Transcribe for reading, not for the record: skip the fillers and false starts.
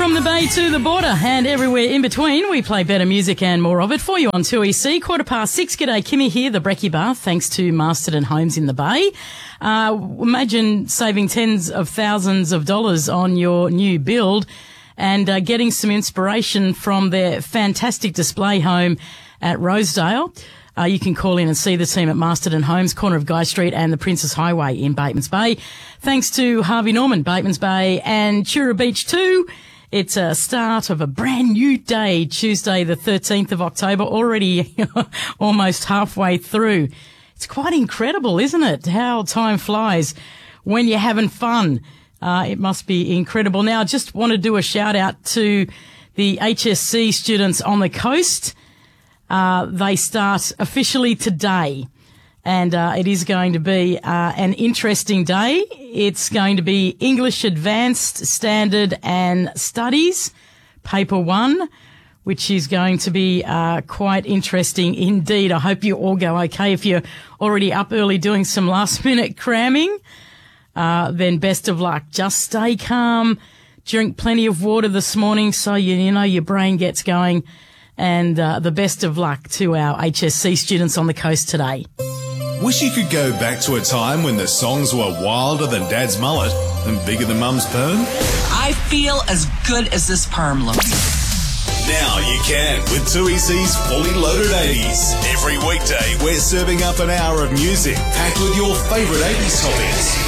From the bay to the border and everywhere in between, we play better music and more of it for you on 2EC. 6:15. G'day, Kimmy here, the Brekkie Bar, thanks to Masterton Homes in the Bay. Imagine saving tens of thousands of dollars on your new build and getting some inspiration from their fantastic display home at Rosedale. You can call in and see the team at Masterton Homes, corner of Guy Street and the Princess Highway in Batemans Bay. Thanks to Harvey Norman, Batemans Bay and Chura Beach too. It's a start of a brand new day, Tuesday the 13th of October, already almost halfway through. It's quite incredible, isn't it, how time flies when you're having fun. It must be incredible. Now, I just want to do a shout out to the HSC students on the coast. They start officially today. And it is going to be an interesting day. It's going to be English Advanced Standard and Studies, Paper 1, which is going to be quite interesting indeed. I hope you all go okay. If you're already up early doing some last-minute cramming, then best of luck. Just stay calm, drink plenty of water this morning so you know your brain gets going, and the best of luck to our HSC students on the coast today. Wish you could go back to a time when the songs were wilder than Dad's mullet and bigger than Mum's perm? I feel as good as this perm looks. Now you can with 2EC's Fully Loaded 80s. Every weekday we're serving up an hour of music packed with your favourite 80s topics.